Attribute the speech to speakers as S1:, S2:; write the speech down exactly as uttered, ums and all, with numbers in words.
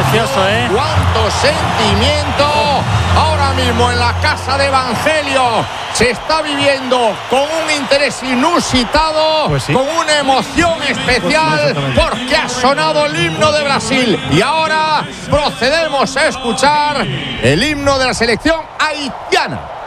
S1: precioso, ¿eh?
S2: ¡Cuánto sentimiento! Ahora mismo en la casa de Evangelio se está viviendo con un interés inusitado,
S1: pues sí.
S2: con una emoción especial, porque ha sonado el himno de Brasil. Y ahora procedemos a escuchar el himno de la selección haitiana.